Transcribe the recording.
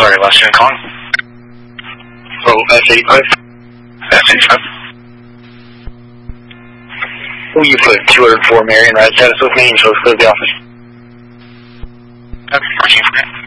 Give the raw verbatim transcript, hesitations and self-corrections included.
Sorry, last name calling. Oh, S eighty-five. S eighty-five. Will you put two oh four Marion ride status with me and show us clear the office? Okay, fourteen for me.